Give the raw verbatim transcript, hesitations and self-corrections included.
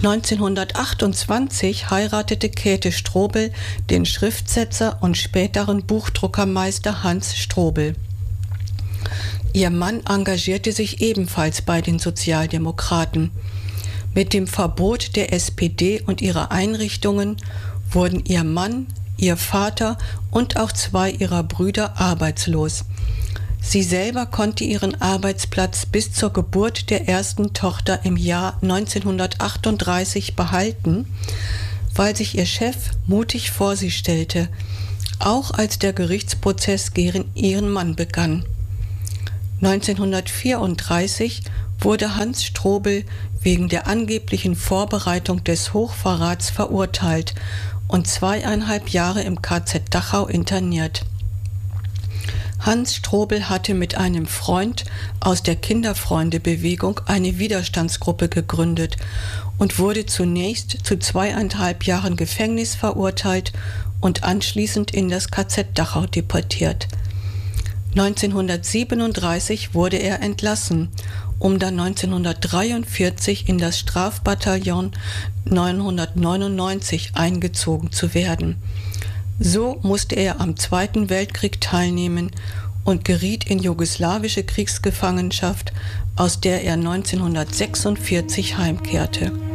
neunzehnhundertachtundzwanzig heiratete Käthe Strobel den Schriftsetzer und späteren Buchdruckermeister Hans Strobel. Ihr Mann engagierte sich ebenfalls bei den Sozialdemokraten. Mit dem Verbot der S P D und ihrer Einrichtungen wurden ihr Mann, ihr Vater und auch zwei ihrer Brüder arbeitslos. Sie selber konnte ihren Arbeitsplatz bis zur Geburt der ersten Tochter im Jahr neunzehnhundertachtunddreißig behalten, weil sich ihr Chef mutig vor sie stellte, auch als der Gerichtsprozess gegen ihren Mann begann. neunzehnhundertvierunddreißig wurde Hans Strobel wegen der angeblichen Vorbereitung des Hochverrats verurteilt und zweieinhalb Jahre im K Z Dachau interniert. Hans Strobel hatte mit einem Freund aus der Kinderfreunde-Bewegung eine Widerstandsgruppe gegründet und wurde zunächst zu zweieinhalb Jahren Gefängnis verurteilt und anschließend in das K Z Dachau deportiert. neunzehnhundertsiebenunddreißig wurde er entlassen, um dann neunzehnhundertdreiundvierzig in das Strafbataillon neunhundertneunundneunzig eingezogen zu werden. So musste er am Zweiten Weltkrieg teilnehmen und geriet in jugoslawische Kriegsgefangenschaft, aus der er neunzehnhundertsechsundvierzig heimkehrte.